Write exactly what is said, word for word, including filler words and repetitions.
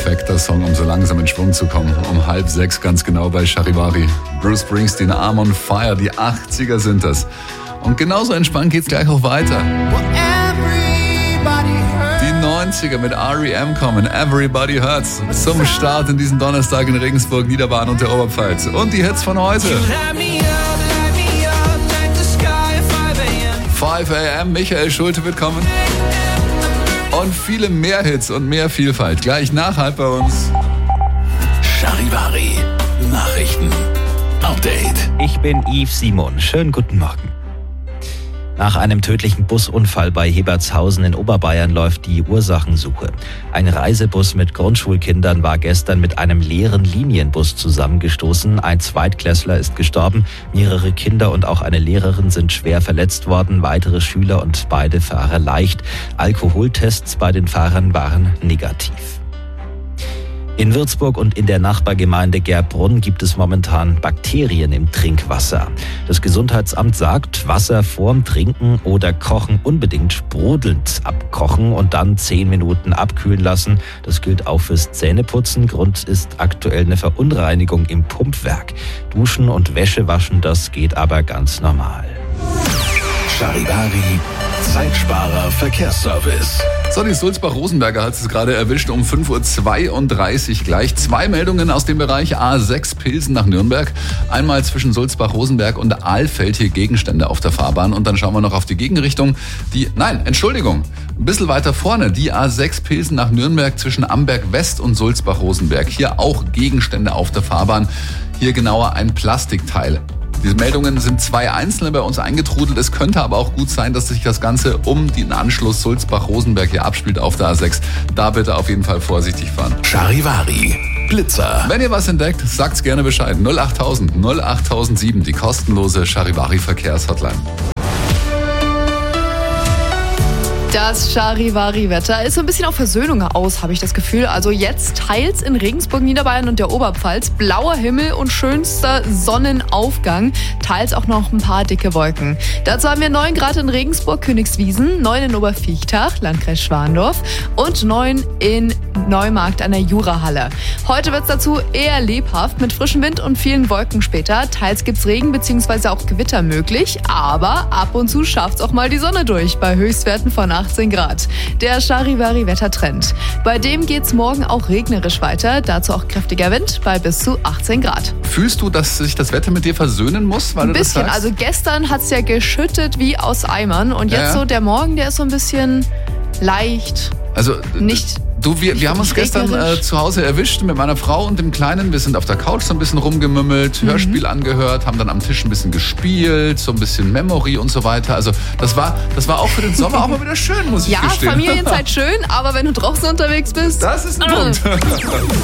perfekter Song, um so langsam in Schwung zu kommen. Um halb sechs ganz genau bei Charivari. Bruce Springsteen, Arm on Fire, die achtziger sind das. Und genauso entspannt geht's gleich auch weiter. Die neunziger mit R E M kommen, Everybody Hurts. Zum Start in diesen Donnerstag in Regensburg, Niederbayern und der Oberpfalz. Und die Hits von heute. five a m, Michael Schulte wird kommen. Und viele mehr Hits und mehr Vielfalt. Gleich nachhalb bei uns. Charivari Nachrichten. Update. Ich bin Yves Simon. Schönen guten Morgen. Nach einem tödlichen Busunfall bei Hebertshausen in Oberbayern läuft die Ursachensuche. Ein Reisebus mit Grundschulkindern war gestern mit einem leeren Linienbus zusammengestoßen. Ein Zweitklässler ist gestorben, mehrere Kinder und auch eine Lehrerin sind schwer verletzt worden, weitere Schüler und beide Fahrer leicht. Alkoholtests bei den Fahrern waren negativ. In Würzburg und in der Nachbargemeinde Gerbrunn gibt es momentan Bakterien im Trinkwasser. Das Gesundheitsamt sagt, Wasser vorm Trinken oder Kochen unbedingt sprudelnd abkochen und dann zehn Minuten abkühlen lassen. Das gilt auch fürs Zähneputzen. Grund ist aktuell eine Verunreinigung im Pumpwerk. Duschen und Wäsche waschen, das geht aber ganz normal. Charivari Zeitsparer Verkehrsservice. So, die Sulzbach-Rosenberger hat es gerade erwischt um fünf Uhr zweiunddreißig gleich. Zwei Meldungen aus dem Bereich A sechs Pilsen nach Nürnberg. Einmal zwischen Sulzbach-Rosenberg und Ahlfeld hier Gegenstände auf der Fahrbahn. Und dann schauen wir noch auf die Gegenrichtung. Die, nein, Entschuldigung, ein bisschen weiter vorne. Die A sechs Pilsen nach Nürnberg zwischen Amberg West und Sulzbach-Rosenberg. Hier auch Gegenstände auf der Fahrbahn. Hier genauer ein Plastikteil. Diese Meldungen sind zwei einzelne bei uns eingetrudelt. Es könnte aber auch gut sein, dass sich das Ganze um den Anschluss Sulzbach-Rosenberg hier abspielt auf der A sechs. Da bitte auf jeden Fall vorsichtig fahren. Charivari Blitzer. Wenn ihr was entdeckt, sagt's gerne Bescheid. null achttausend null achttausendsieben, die kostenlose Charivari Verkehrshotline. Das Charivari-Wetter ist so ein bisschen auf Versöhnung aus, habe ich das Gefühl. Also jetzt teils in Regensburg, Niederbayern und der Oberpfalz blauer Himmel und schönster Sonnenaufgang, teils auch noch ein paar dicke Wolken. Dazu haben wir neun Grad in Regensburg, Königswiesen, neun in Oberviechtach, Landkreis Schwandorf und neun in Neumarkt an der Jurahalle. Heute wird es dazu eher lebhaft mit frischem Wind und vielen Wolken später. Teils gibt es Regen bzw. auch Gewitter möglich, aber ab und zu schafft es auch mal die Sonne durch bei Höchstwerten von achtzehn Grad. Der Charivari-Wettertrend. Bei dem geht es morgen auch regnerisch weiter, dazu auch kräftiger Wind bei bis zu achtzehn Grad. Fühlst du, dass sich das Wetter mit dir versöhnen muss? Weil ein du bisschen, das sagst? Also gestern hat es ja geschüttet wie aus Eimern und jetzt Ja, ja. so der Morgen, der ist so ein bisschen leicht, Also nicht... Du, wir, wir haben uns gestern äh, zu Hause erwischt mit meiner Frau und dem Kleinen. Wir sind auf der Couch so ein bisschen rumgemümmelt, Mhm. Hörspiel angehört, haben dann am Tisch ein bisschen gespielt, so ein bisschen Memory und so weiter. Also das war, das war auch für den Sommer auch mal wieder schön, muss ich Ja, gestehen. Familienzeit schön, aber wenn du draußen unterwegs bist... Das ist ein Punkt.